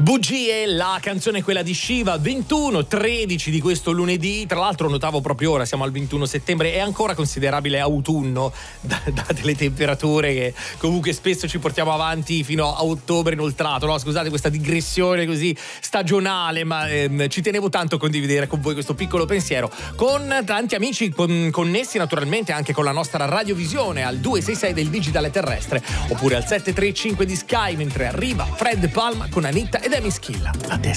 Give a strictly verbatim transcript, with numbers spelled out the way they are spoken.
Bugie, la canzone è quella di Shiva, ventuno tredici di questo lunedì. Tra l'altro notavo proprio ora, siamo al ventuno settembre, è ancora considerabile autunno, date le temperature che comunque spesso ci portiamo avanti fino a ottobre inoltrato, no? Scusate questa digressione così stagionale, ma ehm, ci tenevo tanto a condividere con voi questo piccolo pensiero, con tanti amici con, connessi naturalmente anche con la nostra radiovisione al due sei sei del digitale terrestre, oppure al sette tre cinque di Sky, mentre arriva Fred Palma con Anitta ed Emi Schilla. A te.